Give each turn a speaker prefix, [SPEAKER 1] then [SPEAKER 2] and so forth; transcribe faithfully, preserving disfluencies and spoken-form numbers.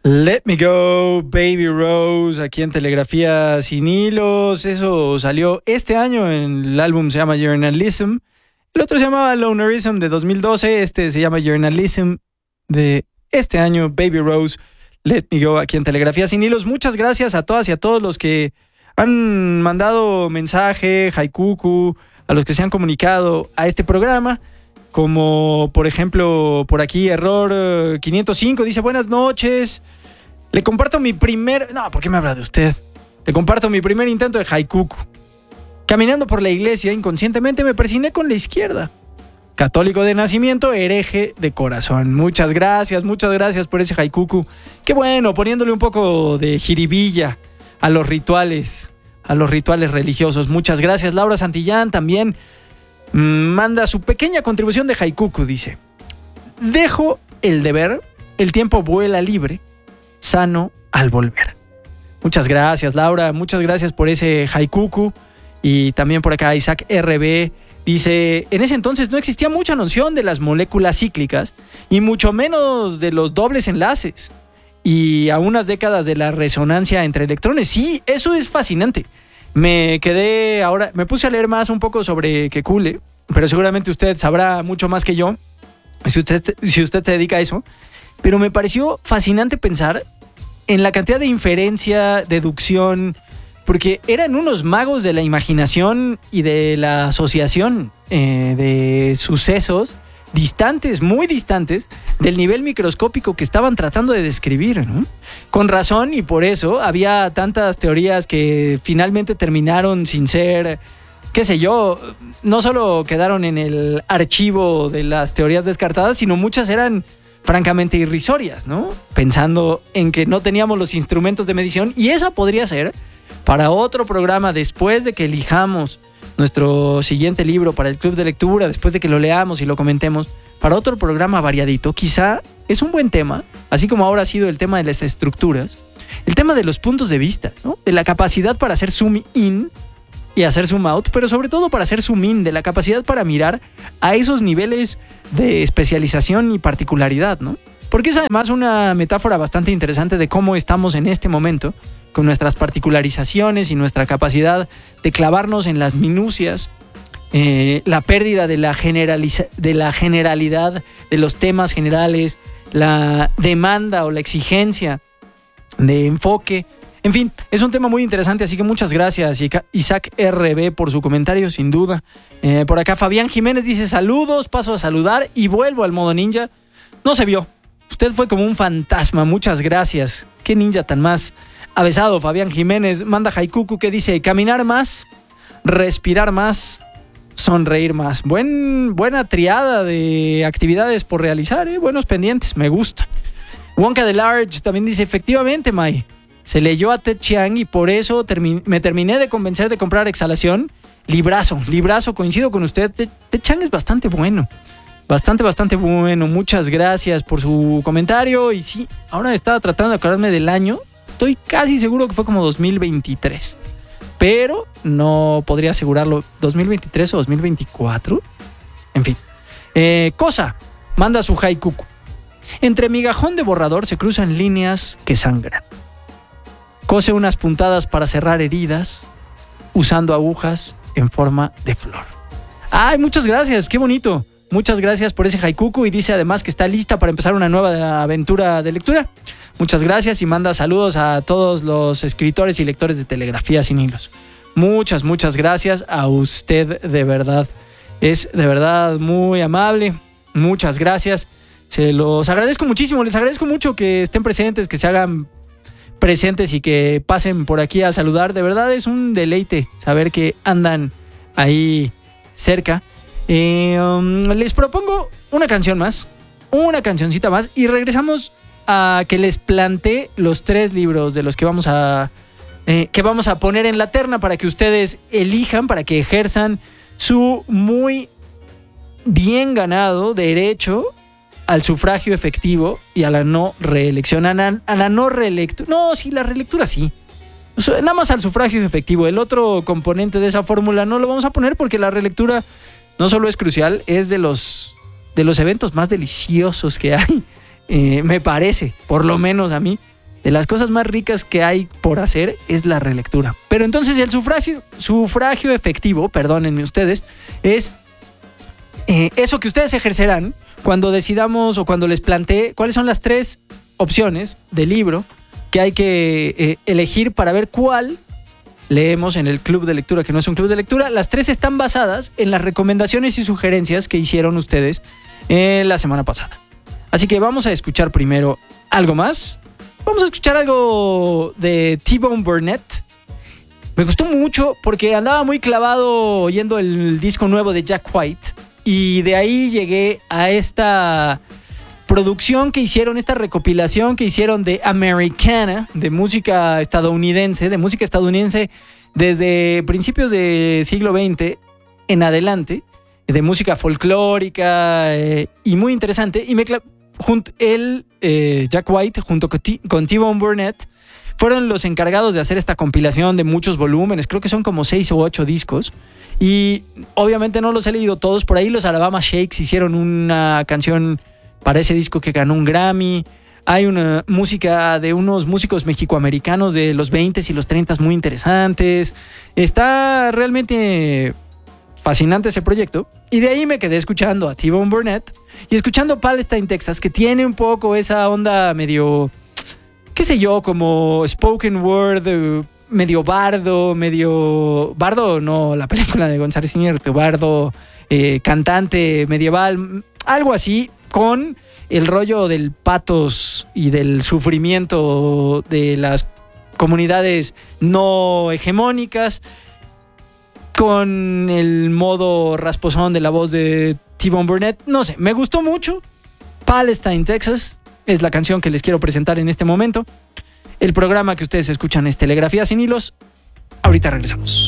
[SPEAKER 1] Let Me Go, Baby Rose, aquí en Telegrafía Sin Hilos. Eso salió este año, en el álbum se llama Journalism. El otro se llamaba Lonerism de dos mil doce, este se llama Journalism de este año, Baby Rose, Let Me Go, aquí en Telegrafía Sin Hilos. Muchas gracias a todas y a todos los que han mandado mensaje, haikuku, a los que se han comunicado a este programa. Como por ejemplo, por aquí Error quinientos cinco dice: buenas noches, le comparto mi primer... No, ¿por qué me habla de usted? Le comparto mi primer intento de haikuku. Caminando por la iglesia, inconscientemente me persigné con la izquierda. Católico de nacimiento, hereje de corazón. Muchas gracias, muchas gracias por ese haikuku. Qué bueno, poniéndole un poco de jiribilla a los rituales, a los rituales religiosos. Muchas gracias. Laura Santillán también manda su pequeña contribución de haikuku, dice: dejo el deber, el tiempo vuela libre, sano al volver. Muchas gracias, Laura, muchas gracias por ese haikuku. Y también por acá Isaac R B dice: en ese entonces no existía mucha noción de las moléculas cíclicas y mucho menos de los dobles enlaces, y a unas décadas de la resonancia entre electrones. Sí, eso es fascinante. Me quedé ahora, me puse a leer más un poco sobre Kekulé, pero seguramente usted sabrá mucho más que yo, si usted, si usted se dedica a eso. Pero me pareció fascinante pensar en la cantidad de inferencia, deducción, porque eran unos magos de la imaginación y de la asociación eh, de sucesos distantes, muy distantes, del nivel microscópico que estaban tratando de describir, ¿no? Con razón, y por eso había tantas teorías que finalmente terminaron sin ser, qué sé yo, no solo quedaron en el archivo de las teorías descartadas, sino muchas eran francamente irrisorias, ¿no? Pensando en que no teníamos los instrumentos de medición, y esa podría ser para otro programa después de que elijamos nuestro siguiente libro para el club de lectura, después de que lo leamos y lo comentemos, para otro programa variadito. Quizá es un buen tema, así como ahora ha sido el tema de las estructuras, el tema de los puntos de vista, ¿no? De la capacidad para hacer zoom in y hacer zoom out, pero sobre todo para hacer zoom in, de la capacidad para mirar a esos niveles de especialización y particularidad, ¿no? Porque es además una metáfora bastante interesante de cómo estamos en este momento, con nuestras particularizaciones y nuestra capacidad de clavarnos en las minucias, eh, la pérdida de la, generaliza- de la generalidad de los temas generales, la demanda o la exigencia de enfoque. En fin, es un tema muy interesante, así que muchas gracias Isaac R B por su comentario, sin duda. Eh, por acá Fabián Jiménez dice: saludos, paso a saludar y vuelvo al modo ninja. No se vio, usted fue como un fantasma, muchas gracias. Qué ninja tan más avesado. Fabián Jiménez manda haikuku que dice: caminar más, respirar más, sonreír más. Buen, buena triada de actividades por realizar, ¿eh? Buenos pendientes, me gusta. Wonka de Large también dice: efectivamente, Mai, se leyó a Ted Chiang y por eso termi- me terminé de convencer de comprar Exhalación. Librazo, librazo, coincido con usted. Ted, Ted Chiang es bastante bueno. Bastante, bastante bueno. Muchas gracias por su comentario. Y sí, ahora estaba tratando de acordarme del año. Estoy casi seguro que fue como dos mil veintitrés. Pero no podría asegurarlo. ¿dos mil veintitrés o dos mil veinticuatro? En fin. Eh, Cosa, manda su haikuku. Entre migajón de borrador se cruzan líneas que sangran. Cose unas puntadas para cerrar heridas, usando agujas en forma de flor. ¡Ay, muchas gracias! ¡Qué bonito! Muchas gracias por ese haikuku, y dice además que está lista para empezar una nueva aventura de lectura. Muchas gracias, y manda saludos a todos los escritores y lectores de Telegrafía Sin Hilos. Muchas, muchas gracias a usted, de verdad. Es de verdad muy amable. Muchas gracias. Se los agradezco muchísimo. Les agradezco mucho que estén presentes, que se hagan presentes y que pasen por aquí a saludar. De verdad es un deleite saber que andan ahí cerca. Eh, um, les propongo una canción más, una cancioncita más, y regresamos a que les planteé los tres libros de los que vamos a eh, que vamos a poner en la terna para que ustedes elijan, para que ejerzan su muy bien ganado derecho al sufragio efectivo y a la no reelección, a la, a la no reelectura. No, sí, la reelectura sí. Nada más al sufragio efectivo. El otro componente de esa fórmula no lo vamos a poner porque la reelectura no solo es crucial, es de los, de los eventos más deliciosos que hay. Eh, me parece, por lo menos a mí, de las cosas más ricas que hay por hacer es la relectura. Pero entonces el sufragio, sufragio efectivo, perdónenme ustedes, es eh, eso que ustedes ejercerán cuando decidamos o cuando les plantee cuáles son las tres opciones de libro que hay que eh, elegir para ver cuál leemos en el club de lectura, que no es un club de lectura. Las tres están basadas en las recomendaciones y sugerencias que hicieron ustedes eh, la semana pasada. Así que vamos a escuchar primero algo más. Vamos a escuchar algo de T-Bone Burnett. Me gustó mucho porque andaba muy clavado oyendo el disco nuevo de Jack White. Y de ahí llegué a esta producción que hicieron, esta recopilación que hicieron de Americana, de música estadounidense, de música estadounidense desde principios del siglo veinte en adelante, de música folclórica eh, y muy interesante. Y me cla- junto, él, eh, Jack White, junto con, T- con T-Bone Burnett, fueron los encargados de hacer esta compilación de muchos volúmenes. Creo que son como seis o ocho discos. Y obviamente no los he leído todos. Por ahí los Alabama Shakes hicieron una canción para ese disco que ganó un Grammy. Hay una música de unos músicos mexicoamericanos de los veintes y los treintas muy interesantes. Está realmente fascinante ese proyecto. Y de ahí me quedé escuchando a T-Bone Burnett y escuchando Palestine, Texas, que tiene un poco esa onda medio, qué sé yo, como spoken word, medio bardo, medio... Bardo, no, la película de González Iñárritu, bardo, eh, cantante medieval, algo así, con el rollo del patos y del sufrimiento de las comunidades no hegemónicas, con el modo rasposón de la voz de T-Bone Burnett. No sé, me gustó mucho. Palestine, Texas es la canción que les quiero presentar en este momento. El programa que ustedes escuchan es Telegrafía sin hilos. Ahorita regresamos.